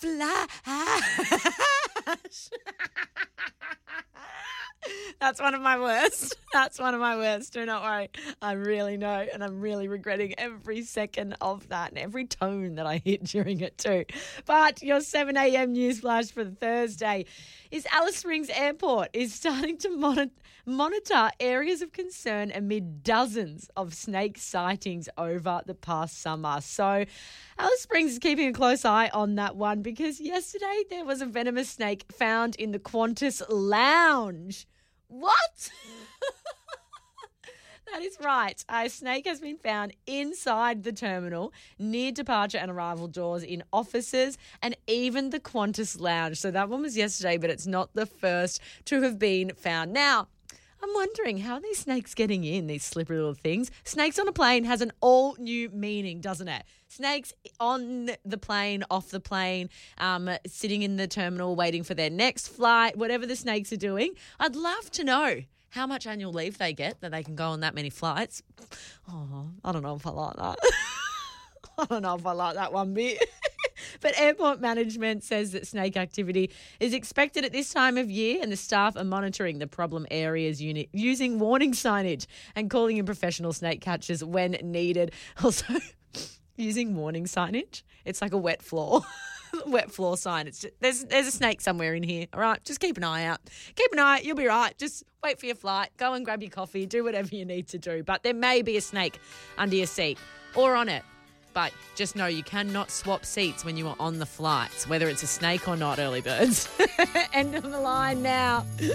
Flash. That's one of my worst. That's one of my worst. Do not worry. I really know, and I'm really regretting every second of that and every tone that I hit during it too. But your 7 a.m. news flash for Thursday is Alice Springs Airport is starting to monitor areas of concern amid dozens of snake sightings over the past summer. So Alice Springs is keeping a close eye on that one because yesterday there was a venomous snake found in the Qantas lounge. What? That is right. A snake has been found inside the terminal near departure and arrival doors in offices and even the Qantas lounge. So that one was yesterday, but it's not the first to have been found. Now, I'm wondering, how are these snakes getting in, these slippery little things? Snakes on a plane has an all-new meaning, doesn't it? Snakes on the plane, off the plane, sitting in the terminal waiting for their next flight, whatever the snakes are doing. I'd love to know how much annual leave they get that they can go on that many flights. Oh, I don't know if I like that. I don't know if I like that one bit. But airport management says that snake activity is expected at this time of year and the staff are monitoring the problem areas using warning signage and calling in professional snake catchers when needed. Also, using warning signage, it's like a wet floor. Wet floor sign. It's just, there's a snake somewhere in here. All right, just keep an eye out. Keep an eye out. You'll be right. Just wait for your flight. Go and grab your coffee. Do whatever you need to do. But there may be a snake under your seat or on it. But just know you cannot swap seats when you are on the flights, whether it's a snake or not, early birds. End of the line now.